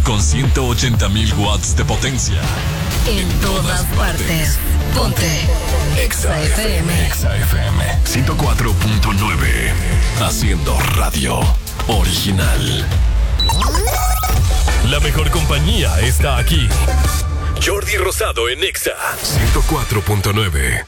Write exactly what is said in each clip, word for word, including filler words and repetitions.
con ciento ochenta mil watts de potencia. En todas partes. Ponte Exa F M. Exa F M ciento cuatro punto nueve. Haciendo radio original. La mejor compañía está aquí. Jordi Rosado en Exa ciento cuatro punto nueve.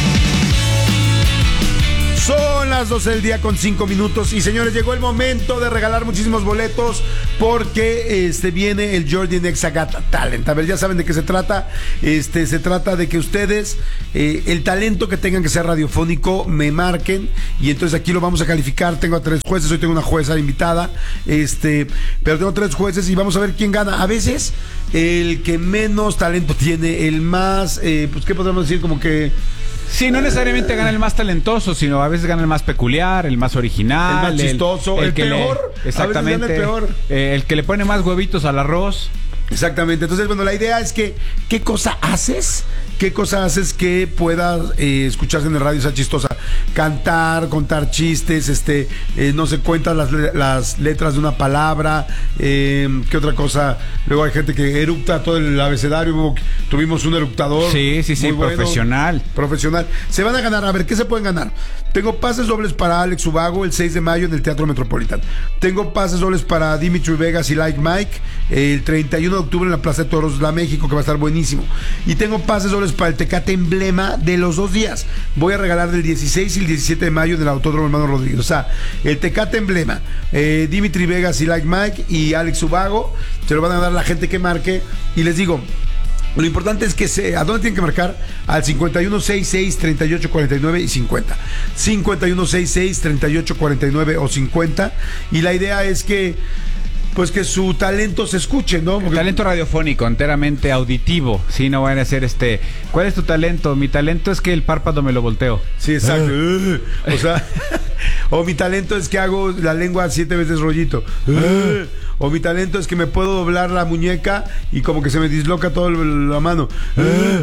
Son las doce del día con cinco minutos. Y señores, llegó el momento de regalar muchísimos boletos porque este viene el Jordi en Exa Got Talent. A ver, ya saben de qué se trata. Este se trata de que ustedes eh, el talento que tengan que ser radiofónico me marquen y entonces aquí lo vamos a calificar. Tengo a tres jueces, hoy tengo una jueza invitada, este, pero tengo tres jueces y vamos a ver quién gana. A veces el que menos talento tiene, el más, eh, pues qué podríamos decir, como que sí, no necesariamente gana el más talentoso, sino a veces gana el más peculiar, el más original, el más chistoso, el, el, el que peor. Le, exactamente. A veces gana el peor. Eh, el que le pone más huevitos al arroz. Exactamente. Entonces, bueno, la idea es que ¿qué cosa haces? ¿Qué cosa haces que pueda eh, escucharse en el radio, sea chistosa? Cantar, contar chistes, este, eh, no se cuentan las, las letras de una palabra, eh, ¿qué otra cosa? Luego hay gente que eructa todo el abecedario, tuvimos un eructador. Sí, sí, sí, bueno, profesional. Profesional. Se van a ganar, a ver, ¿qué se pueden ganar? Tengo pases dobles para Alex Ubago el seis de mayo en el Teatro Metropolitan. Tengo pases dobles para Dimitri Vegas y Like Mike el treinta y uno de octubre en la Plaza de Toros La México, que va a estar buenísimo. Y tengo pases dobles para el Tecate Emblema de los dos días. Voy a regalar del dieciséis y el diecisiete de mayo en el Autódromo Hermano Rodríguez. O sea, el Tecate Emblema, eh, Dimitri Vegas y Like Mike y Alex Ubago se lo van a dar a la gente que marque. Y les digo, lo importante es que se, ¿a dónde tienen que marcar? Al cincuenta y uno sesenta y seis, treinta y ocho cuarenta y nueve y cincuenta. cincuenta y uno sesenta y seis, treinta y ocho cuarenta y nueve o cincuenta. Y la idea es que pues que su talento se escuche, ¿no? Porque talento radiofónico, enteramente auditivo. Sí, no van a hacer este. ¿Cuál es tu talento? Mi talento es que el párpado me lo volteo. Sí, exacto. Uh, o sea, o mi talento es que hago la lengua siete veces rollito. Uh, o mi talento es que me puedo doblar la muñeca y como que se me disloca toda la mano. Uh.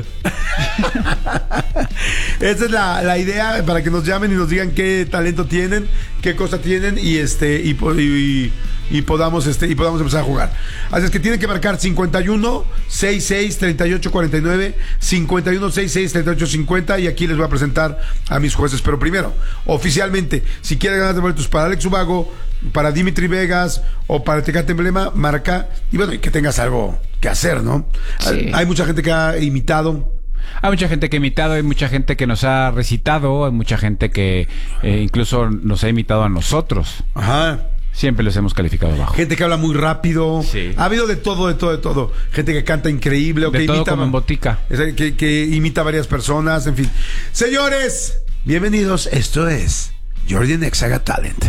Esa es la, la idea, para que nos llamen y nos digan qué talento tienen, qué cosa tienen y este y, y, y podamos este y podamos empezar a jugar. Así es que tienen que marcar cincuenta y uno sesenta y seis, treinta y ocho cuarenta y nueve, cincuenta y uno sesenta y seis, treinta y ocho cincuenta y aquí les voy a presentar a mis jueces. Pero primero, oficialmente, si quieren ganar de boletos para Alex Ubago, para Dimitri Vegas o para el Tecate Emblema, marca y bueno, y que tengas algo que hacer, ¿no? Sí. Hay mucha gente que ha imitado. Hay mucha gente que ha imitado, hay mucha gente que nos ha recitado, hay mucha gente que eh, incluso nos ha imitado a nosotros. Ajá. Siempre los hemos calificado abajo. Gente que habla muy rápido. Sí. Ha habido de todo, de todo, de todo. Gente que canta increíble. O de que todo imita, como en botica. Que, que imita a varias personas, en fin. Señores, bienvenidos. Esto es Jordi en Exa Got Talent.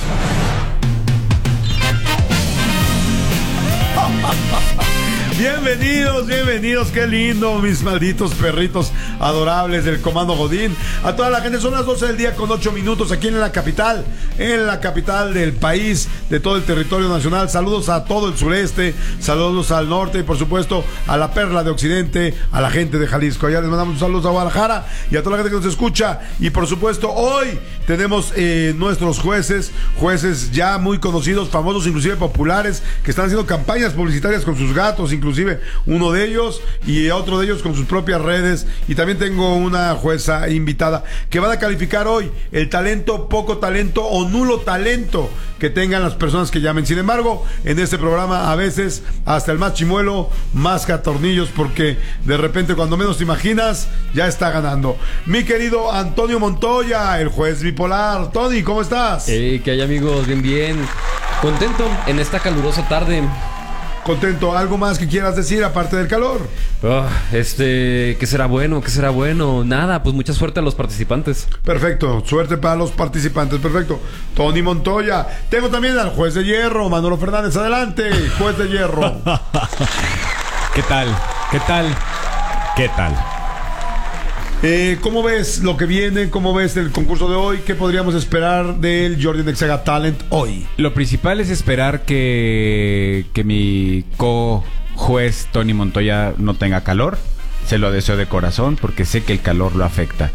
Bienvenidos, bienvenidos, qué lindo, mis malditos perritos adorables del Comando Godín. A toda la gente, son las doce del día con ocho minutos aquí en la capital, en la capital del país, de todo el territorio nacional. Saludos a todo el sureste, saludos al norte y por supuesto a la perla de occidente, a la gente de Jalisco. Allá les mandamos un saludo a Guadalajara y a toda la gente que nos escucha. Y por supuesto hoy tenemos eh, nuestros jueces, jueces ya muy conocidos, famosos, inclusive populares, que están haciendo campañas publicitarias con sus gatos, inclusive uno de ellos y otro de ellos con sus propias redes. Y también tengo una jueza invitada que van a calificar hoy el talento, poco talento o nulo talento que tengan las personas que llamen. Sin embargo, en este programa a veces hasta el más chimuelo masca tornillos, porque de repente cuando menos te imaginas ya está ganando. Mi querido Antonio Montoya, el juez bipolar. Tony, ¿cómo estás? Hey, ¿qué hay, amigos? Bien, bien. Contento en esta calurosa tarde. Contento. ¿Algo más que quieras decir aparte del calor? Oh, este, ¿qué será bueno? ¿Qué será bueno? Nada, pues mucha suerte a los participantes. Perfecto, suerte para los participantes. Perfecto. Tony Montoya. Tengo también al juez de hierro, Manolo Fernández. Adelante, juez de hierro. ¿Qué tal? ¿Qué tal? ¿Qué tal? Eh, ¿Cómo ves lo que viene? ¿Cómo ves el concurso de hoy? ¿Qué podríamos esperar del Jordi en Exa Got Talent hoy? Lo principal es esperar que, que mi co-juez Tony Montoya no tenga calor. Se lo deseo de corazón porque sé que el calor lo afecta.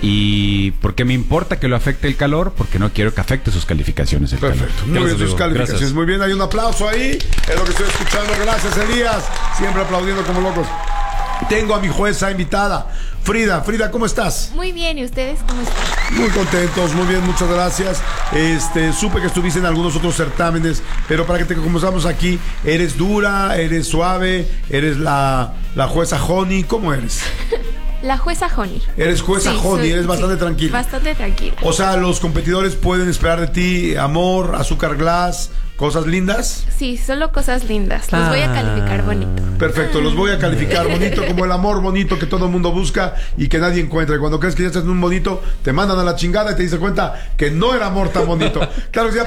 ¿Y por qué me importa que lo afecte el calor? Porque no quiero que afecte sus calificaciones el Perfecto. calor. Muy Gracias, bien, sus amigo. calificaciones. Gracias. Muy bien, hay un aplauso ahí. Es lo que estoy escuchando. Gracias, Elías. Siempre aplaudiendo como locos. Tengo a mi jueza invitada, Frida. Frida, ¿cómo estás? Muy bien, ¿y ustedes cómo están? Muy contentos, muy bien, muchas gracias. Este, supe que estuviste en algunos otros certámenes, pero para que te conozcamos aquí, ¿eres dura, eres suave, eres la, la jueza Honey? ¿Cómo eres? La jueza Honey. Eres jueza Sí, Honey, soy- eres bastante sí, tranquila. Bastante tranquila. O sea, los competidores pueden esperar de ti amor, azúcar glass, cosas lindas. Sí, solo cosas lindas. Los voy a calificar bonito. Perfecto, los voy a calificar bonito, como el amor bonito que todo el mundo busca y que nadie encuentra. Y cuando crees que ya estás en un bonito, te mandan a la chingada y te dices cuenta que no era amor tan bonito. Claro que sí,